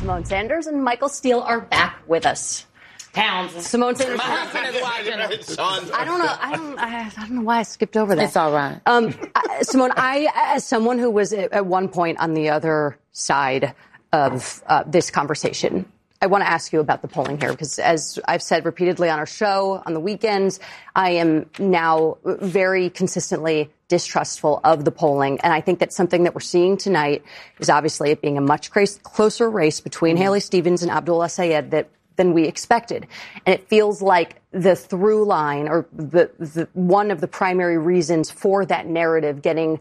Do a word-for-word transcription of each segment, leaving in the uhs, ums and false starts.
Symone Sanders and Michael Steele are back with us. Towns. Symone Sanders. My husband is watching. I don't know. I don't. I, I don't know why I skipped over that. It's all right. Um, I, Symone, I, as someone who was at one point on the other side of uh, this conversation, I want to ask you about the polling here, because as I've said repeatedly on our show on the weekends, I am now very consistently distrustful of the polling. And I think that something that we're seeing tonight is obviously it being a much closer race between mm-hmm. Haley Stevens and Abdul El-Sayed that than we expected. And it feels like the through line or the, the one of the primary reasons for that narrative getting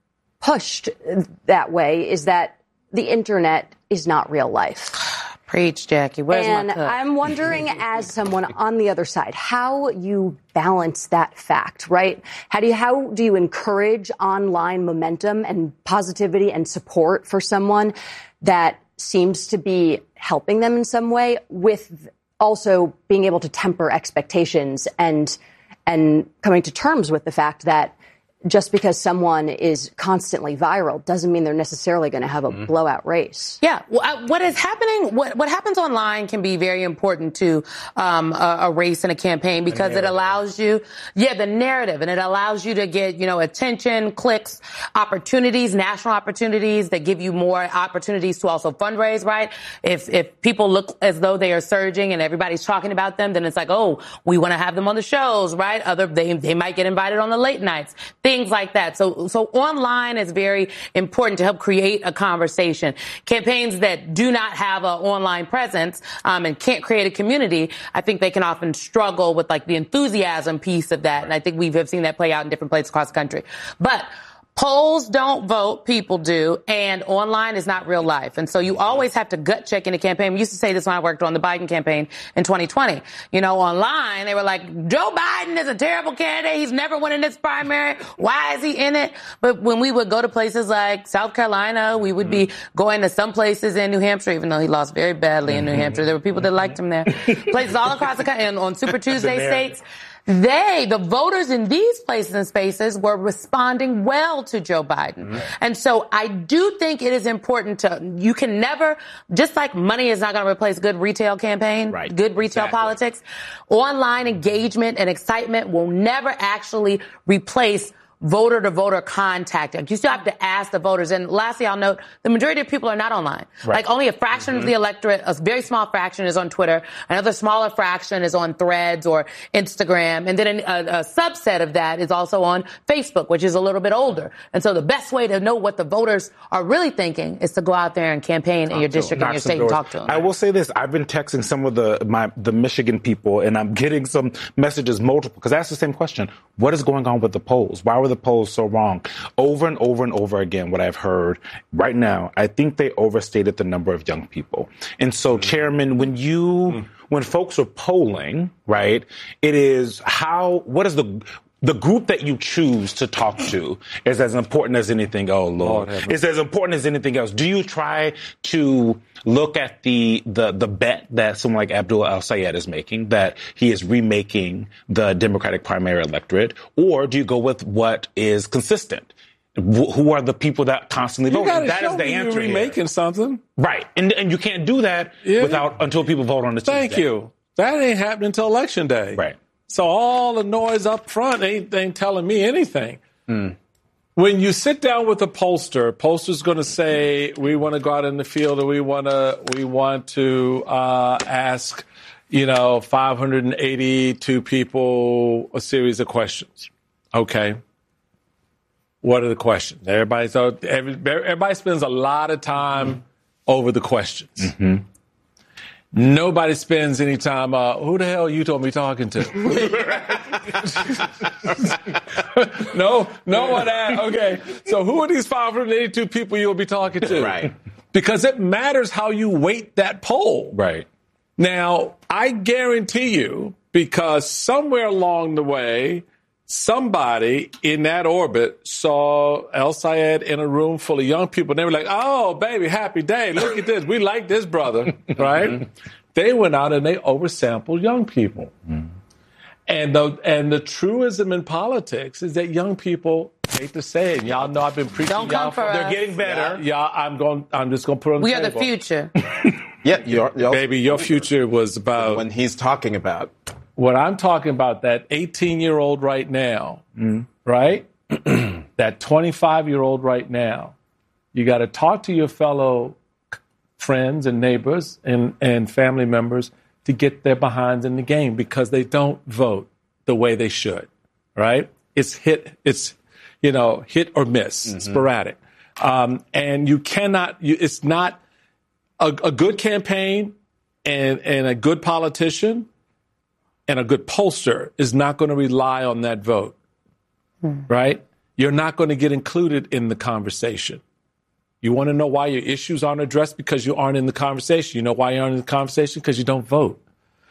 pushed that way is that the internet is not real life. Preach, Jackie. Where's and my cup? I'm wondering, as someone on the other side, how you balance that fact, right? How do you how do you encourage online momentum and positivity and support for someone that seems to be helping them in some way, with also being able to temper expectations and and coming to terms with the fact that just because someone is constantly viral doesn't mean they're necessarily going to have a mm-hmm. blowout race. Yeah. Well, uh, what is happening, what, what happens online can be very important to um, a, a race and a campaign, because it allows you, yeah, the narrative, and it allows you to get, you know, attention, clicks, opportunities, national opportunities that give you more opportunities to also fundraise, right? If, if people look as though they are surging and everybody's talking about them, then it's like, oh, we want to have them on the shows, right? Other, they, they might get invited on the late nights. Things like that. So, so online is very important to help create a conversation. Campaigns that do not have an online presence um, and can't create a community, I think they can often struggle with like the enthusiasm piece of that. And I think we have seen that play out in different places across the country. But polls don't vote, people do, and online is not real life. And so you always have to gut check in a campaign. We used to say this when I worked on the Biden campaign in twenty twenty. You know, online, they were like, Joe Biden is a terrible candidate. He's never winning this primary. Why is he in it? But when we would go to places like South Carolina, we would be going to some places in New Hampshire, even though he lost very badly in New Hampshire. There were people that liked him there. Places all across the country, and on Super Tuesday states. They, the voters in these places and spaces, were responding well to Joe Biden. Mm-hmm. And so I do think it is important to, you can never, just like money is not going to replace good retail campaign, right. good retail exactly. politics, online engagement and excitement will never actually replace voter-to-voter contact. Like, you still have to ask the voters. And lastly, I'll note, the majority of people are not online. Right. Like, only a fraction mm-hmm. of the electorate, a very small fraction, is on Twitter. Another smaller fraction is on Threads or Instagram. And then a, a subset of that is also on Facebook, which is a little bit older. And so the best way to know what the voters are really thinking is to go out there and campaign in your district and your state and talk to them. I will say this. I've been texting some of the my the Michigan people, and I'm getting some messages, multiple, because I asked the same question. What is going on with the polls? Why were the polls so wrong? Over and over and over again, what I've heard right now, I think they overstated the number of young people. And so, mm-hmm. Chairman, when you, mm-hmm. when folks are polling, right, it is how, what is the, the group that you choose to talk to is as important as anything. Oh, Lord. Lord it's as important as anything else. Do you try to look at the, the, the bet that someone like Abdul El-Sayed is making, that he is remaking the Democratic primary electorate? Or do you go with what is consistent? Who are the people that constantly vote? That is the answer. You're remaking here. Something. Right. And, and you can't do that yeah. without, until people vote on the Tuesday. Thank you. That ain't happening until Election Day. Right. So all the noise up front ain't, ain't telling me anything. Mm. When you sit down with a pollster, pollster's going to say, we want to go out in the field, and we want to we want to uh, ask, you know, five hundred eighty-two people a series of questions. Okay. What are the questions? Everybody, so every, everybody spends a lot of time mm-hmm. over the questions. Mm-hmm. Nobody spends any time, uh, who the hell you told me talking to? no, no one asked. Okay, so who are these five hundred eighty-two people you'll be talking to? Right. Because it matters how you weight that poll. Right. Now, I guarantee you, because somewhere along the way, somebody in that orbit saw El-Sayed in a room full of young people, and they were like, oh, baby, happy day. Look at this. We like this brother, right? They went out and they oversampled young people. Mm. And the and the truism in politics is that young people, hate to say it, y'all know I've been preaching. Don't come y'all for for, us. They're getting better. Yeah, I'm going. I'm just going to put it on the we table. We are the future. Yeah, your, your, baby, your future was about when he's talking about. What I'm talking about, that eighteen-year-old right now, mm. right? That twenty-five-year-old right now. You got to talk to your fellow friends and neighbors and, and family members to get their behinds in the game because they don't vote the way they should, right? It's hit, it's, you know, hit or miss, mm-hmm. sporadic. Um, and you cannot, you, it's not a, a good campaign and, and a good politician and a good pollster is not going to rely on that vote, mm. right? You're not going to get included in the conversation. You want to know why your issues aren't addressed? Because you aren't in the conversation. You know why you aren't in the conversation? Because you don't vote.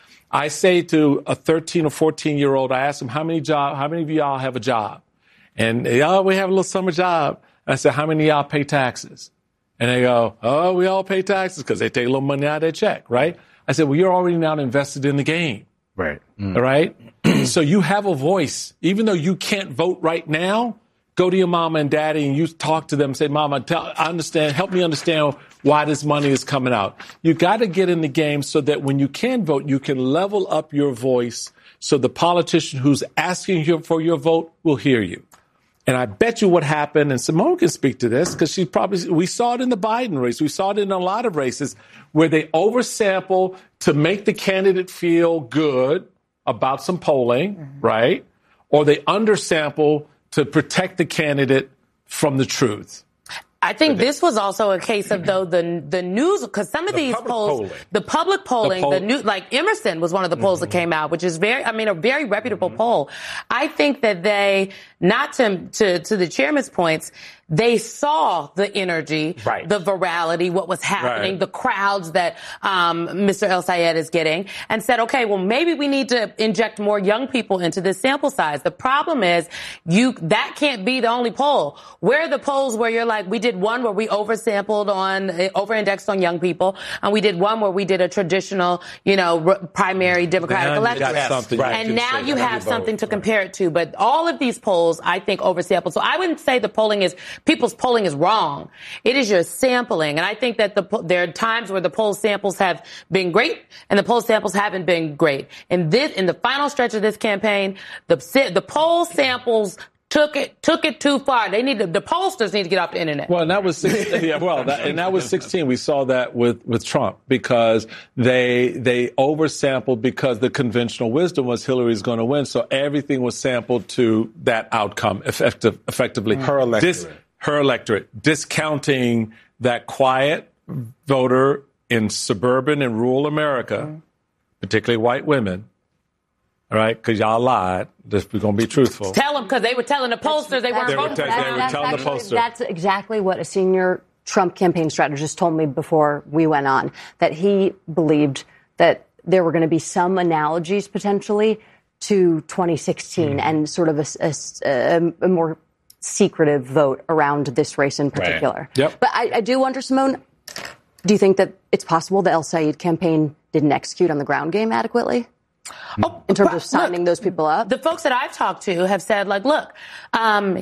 I say to a thirteen or fourteen year old, I ask them, how many job, how many of y'all have a job? And they, oh, we have a little summer job. And I said, how many of y'all pay taxes? And they go, oh, we all pay taxes because they take a little money out of their check, right? I said, well, you're already now invested in the game. Right. Mm. All right. So you have a voice, even though you can't vote right now. Go to your mama and daddy and you talk to them and say, Mama, tell, I understand, help me understand why this money is coming out. You got to get in the game so that when you can vote, you can level up your voice so the politician who's asking you for your vote will hear you. And I bet you what happened, and Simone can speak to this because she probably, we saw it in the Biden race. We saw it in a lot of races where they oversample to make the candidate feel good about some polling, mm-hmm. right? Or they undersample to protect the candidate from the truth. I think this was also a case of, though, the the news, because some of the these polls, polling. the public polling, the, poll- the new, like Emerson was one of the polls mm-hmm. that came out, which is very, I mean, a very reputable mm-hmm. poll. I think that they, not to, to, to the chairman's points, they saw the energy, right. the virality, what was happening, right. the crowds that um Mister El-Sayed is getting, and said, okay, well, maybe we need to inject more young people into this sample size. The problem is, you that can't be the only poll. Where are the polls where you're like, we did one where we oversampled on, over-indexed on young people, and we did one where we did a traditional, you know, r- primary Democratic now election. yes. right. And now you have something to compare it to. But all of these polls, I think, oversampled. So I wouldn't say the polling is people's polling is wrong. It is your sampling. And I think that the, there are times where the poll samples have been great and the poll samples haven't been great. In this, in the final stretch of this campaign, the, the poll samples took it, took it too far. They need to, the pollsters need to get off the internet. Well, and that was sixteen, yeah, well, that, and that was sixteen. We saw that with, with Trump because they, they oversampled because the conventional wisdom was Hillary's going to win. So everything was sampled to that outcome effective, effectively. Her electorate. Dis, her electorate, discounting that quiet voter in suburban and rural America, mm-hmm. particularly white women. All right, because y'all lied. Just, we're going to be truthful. Tell them, because they were telling the pollsters they weren't voting for them. They were telling the pollsters. That's exactly what a senior Trump campaign strategist told me before we went on, that he believed that there were going to be some analogies potentially to twenty sixteen mm. and sort of a, a, a more secretive vote around this race in particular. Right. Yep. But I, I do wonder, Simone, do you think that it's possible the El-Sayed campaign didn't execute on the ground game adequately? Oh, in terms of signing look, those people up? The folks that I've talked to have said, like, look, um,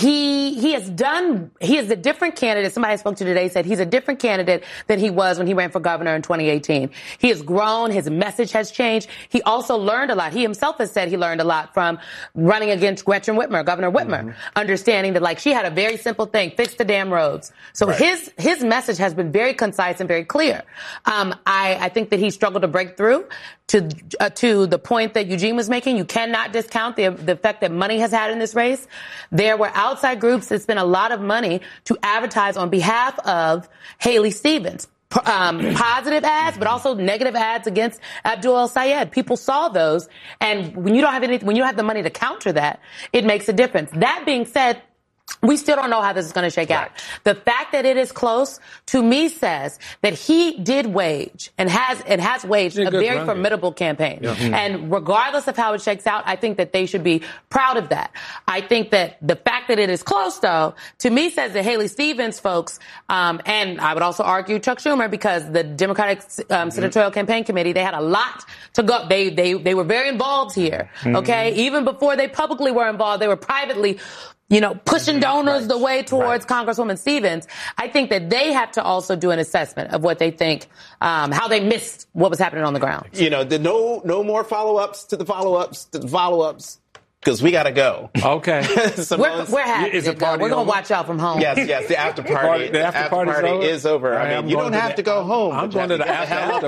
he he has done, he is a different candidate. Somebody I spoke to today said he's a different candidate than he was when he ran for governor in twenty eighteen. He has grown. His message has changed. He also learned a lot. He himself has said he learned a lot from running against Gretchen Whitmer, Governor Whitmer, mm-hmm. understanding that, like, she had a very simple thing, fix the damn roads. So right. his his message has been very concise and very clear. Um, I, I think that he struggled to break through to uh, to the point that Eugene was making. You cannot discount the the effect that money has had in this race. There were outside groups that spent a lot of money to advertise on behalf of Haley Stevens. Um, positive ads, but also negative ads against Abdul El-Sayed. People saw those, and when you don't have any, when you don't have the money to counter that, it makes a difference. That being said, we still don't know how this is going to shake right. out. The fact that it is close, to me, says that he did wage and has and has waged a, a very running. formidable campaign. Yeah. Mm-hmm. And regardless of how it shakes out, I think that they should be proud of that. I think that the fact that it is close, though, to me, says that Haley Stevens folks, um, and I would also argue Chuck Schumer, because the Democratic um, mm-hmm. Senatorial Campaign Committee, they had a lot to go. They they they were very involved here. Mm-hmm. Okay, even before they publicly were involved, they were privately you know, pushing donors the way towards right. Congresswoman Stevens. I think that they have to also do an assessment of what they think, um, how they missed what was happening on the ground. You know, the no, no more follow-ups to the follow-ups to the follow-ups. Because we got to go. Okay. we're, we're happy to go. We're going to watch y'all from home. Yes, yes. The after party, party the after, after party over? is over. I, I mean, you don't have to go the, home. I'm going to the after, after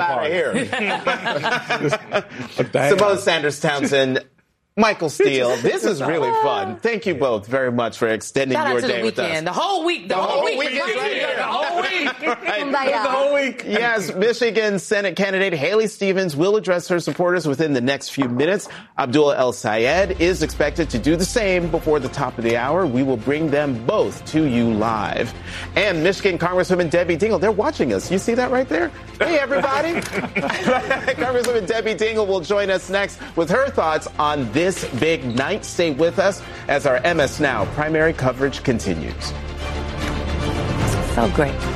party. Here. Simone Sanders Townsend, Michael Steele, this is really fun. Thank you both very much for extending Shout your out to day the with us. The whole week. The, the whole, whole week. week is right here. The whole week. Right. The whole week. Yes, Michigan Senate candidate Haley Stevens will address her supporters within the next few minutes. Abdul El Sayed is expected to do the same before the top of the hour. We will bring them both to you live. And Michigan Congresswoman Debbie Dingell, they're watching us. You see that right there? Hey, everybody. Congresswoman Debbie Dingell will join us next with her thoughts on this big night. Stay with us as our M S Now primary coverage continues. So great.